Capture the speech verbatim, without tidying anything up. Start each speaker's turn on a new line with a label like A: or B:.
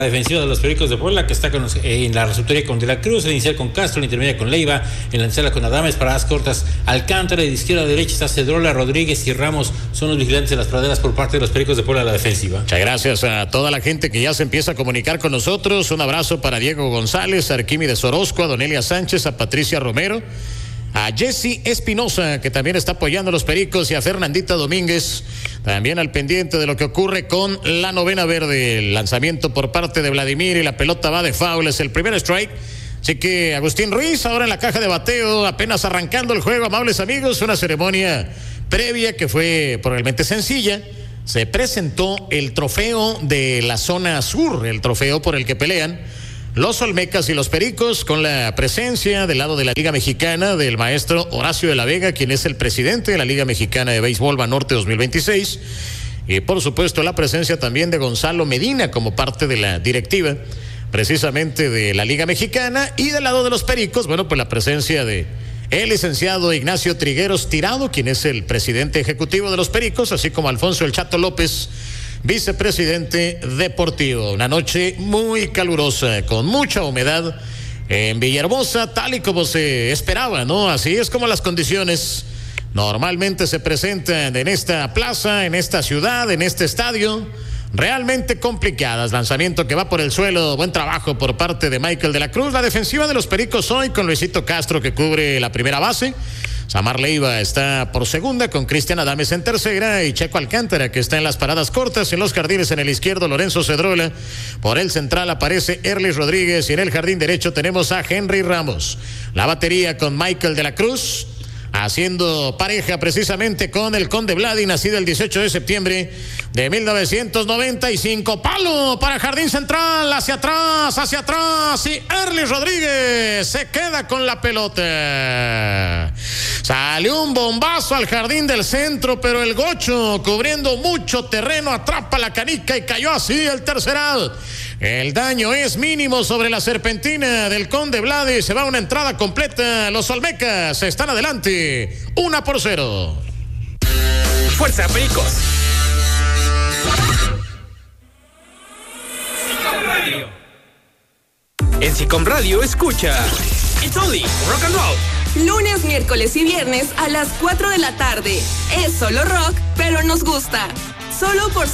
A: La defensiva de los Pericos de Puebla, que está con los, eh, en la receptoría con De la Cruz, el inicial con Castro, la intermedia con Leiva, en la tercera con Adames, paradas cortas Alcántara, de izquierda a derecha está Cedrola, Rodríguez y Ramos son los vigilantes de las praderas por parte de los Pericos de Puebla a la defensiva.
B: Muchas gracias a toda la gente que ya se empieza a comunicar con nosotros. Un abrazo para Diego González, a Arquímedes Orozco, a Donelia Sánchez, a Patricia Romero, a Jessy Espinosa, que también está apoyando a los Pericos, y a Fernandita Domínguez, también al pendiente de lo que ocurre con la novena verde. El lanzamiento por parte de Vladimir y la pelota va de foul, es el primer strike. Así que Agustín Ruiz ahora en la caja de bateo, apenas arrancando el juego, amables amigos. Una ceremonia previa que fue probablemente sencilla. Se presentó el trofeo de la zona sur, el trofeo por el que pelean los Olmecas y los Pericos, con la presencia del lado de la Liga Mexicana del maestro Horacio de la Vega, quien es el presidente de la Liga Mexicana de Béisbol Banorte dos mil veintiséis, y por supuesto la presencia también de Gonzalo Medina como parte de la directiva precisamente de la Liga Mexicana, y del lado de los Pericos, bueno, pues la presencia de el licenciado Ignacio Trigueros Tirado, quien es el presidente ejecutivo de los Pericos, así como Alfonso El Chato López, vicepresidente deportivo. Una noche muy calurosa, con mucha humedad en Villahermosa, tal y como se esperaba, ¿no? Así es como las condiciones normalmente se presentan en esta plaza, en esta ciudad, en este estadio, realmente complicadas. Lanzamiento que va por el suelo, buen trabajo por parte de Michael de la Cruz. La defensiva de los Pericos hoy con Luisito Castro, que cubre la primera base. Samar Leiva está por segunda, con Cristian Adames en tercera, y Checo Alcántara, que está en las paradas cortas. En los jardines en el izquierdo, Lorenzo Cedrola. Por el central aparece Erlis Rodríguez, y en el jardín derecho tenemos a Henry Ramos. La batería con Michael de la Cruz, haciendo pareja precisamente con el Conde Vladi, nacido el dieciocho de septiembre de mil novecientos noventa y cinco. Palo para jardín central, hacia atrás, hacia atrás, y Erlis Rodríguez se queda con la pelota. Salió un bombazo al jardín del centro, pero el gocho, cubriendo mucho terreno, atrapa la canica y cayó así el tercer out. El daño es mínimo sobre la serpentina del Conde Vladi. Se va una entrada completa. Los Olmecas están adelante, una por cero.
C: ¡Fuerza, Pericos! En Sicom Radio escucha It's Only Rock and Roll.
D: Lunes, miércoles y viernes a las cuatro de la tarde. Es solo rock, pero nos gusta. Solo por